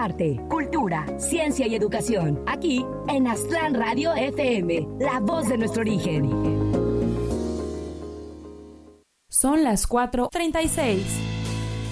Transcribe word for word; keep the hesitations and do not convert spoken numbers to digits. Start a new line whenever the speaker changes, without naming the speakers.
arte, cultura, ciencia y educación. Aquí en Aztlán Radio F M, la voz de nuestro origen.
Son las cuatro treinta y seis.